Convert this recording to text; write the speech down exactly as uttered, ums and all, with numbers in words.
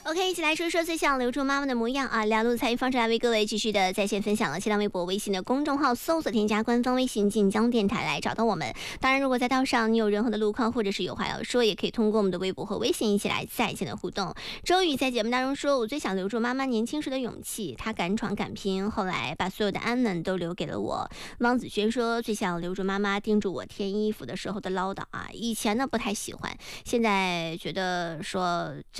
OK， 一起来说说最想留住妈妈的模样啊！聊路参与方式来为各位继续的在线分享了新浪微博、微信的公众号，搜索添加官方微信晋江电台来找到我们。当然，如果在道上你有任何的路况或者是有话要说，也可以通过我们的微博和微信一起来在线的互动。周宇在节目当中说，我最想留住妈妈年轻时的勇气，她敢闯敢拼，后来把所有的安稳都留给了我。汪子轩说，最想留住妈妈叮嘱我添衣服的时候的唠叨啊，以前呢不太喜欢，现在觉得说